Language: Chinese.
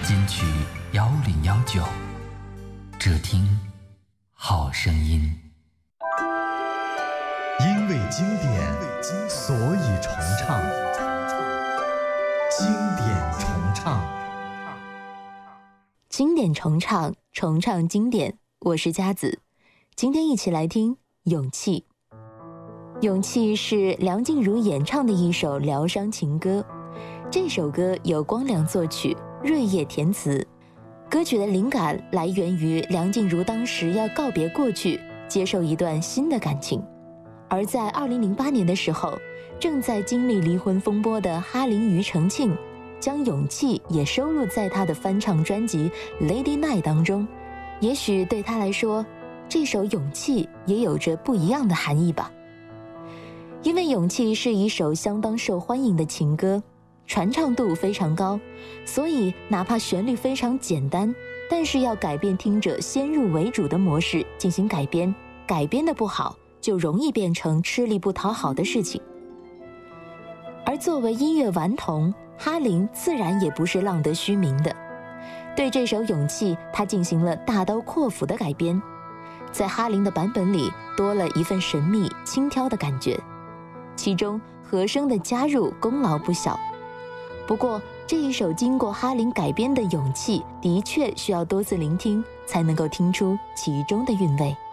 金曲1019，只听好声音。 因为经典，所以重唱。经典重唱， 经典重唱，重唱经典。我是佳子，今天一起来听《勇气》。《勇气》是梁静茹演唱的一首疗伤情歌，这首歌由光良作曲，瑞叶填词。歌曲的灵感来源于梁静茹当时要告别过去，接受一段新的感情。而在2008年的时候，正在经历离婚风波的哈林庾澄庆，将《勇气》也收录在他的翻唱专辑《Lady Night》当中。也许对他来说，这首《勇气》也有着不一样的含义吧。因为《勇气》是一首相当受欢迎的情歌，传唱度非常高，所以哪怕旋律非常简单，但是要改变听者先入为主的模式进行改编，改编的不好，就容易变成吃力不讨好的事情。而作为音乐顽童，哈林自然也不是浪得虚名的。对这首《勇气》，他进行了大刀阔斧的改编，在哈林的版本里多了一份神秘轻佻的感觉，其中和声的加入功劳不小。不过这一首经过哈林改编的《勇气》的确需要多次聆听才能够听出其中的韵味。